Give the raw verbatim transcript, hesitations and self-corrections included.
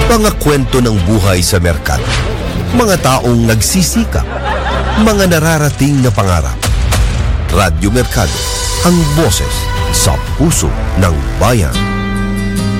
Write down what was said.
Mga kwento ng buhay sa merkado. Mga taong nagsisikap. Mga nararating na pangarap. Radyo Merkado, ang boses sa puso ng bayan.